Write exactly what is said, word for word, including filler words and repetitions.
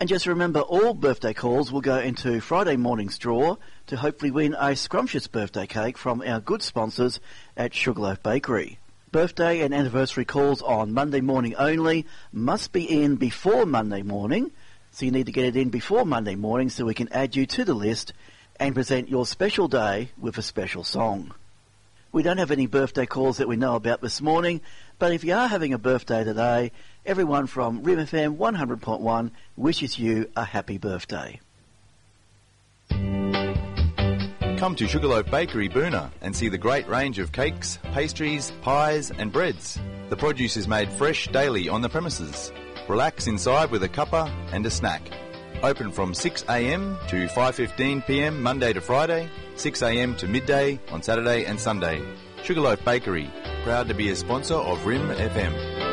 And just remember, all birthday calls will go into Friday morning's draw to hopefully win a scrumptious birthday cake from our good sponsors at Sugarloaf Bakery. Birthday and anniversary calls on Monday morning only must be in before Monday morning, so you need to get it in before Monday morning so we can add you to the list and present your special day with a special song. We don't have any birthday calls that we know about this morning, but if you are having a birthday today, everyone from R I M F M one hundred point one wishes you a happy birthday. Come to Sugarloaf Bakery, Boona, and see the great range of cakes, pastries, pies and breads. The produce is made fresh daily on the premises. Relax inside with a cuppa and a snack. Open from six a m to five fifteen p m Monday to Friday, six a m to midday on Saturday and Sunday. Sugarloaf Bakery, proud to be a sponsor of R I M F M.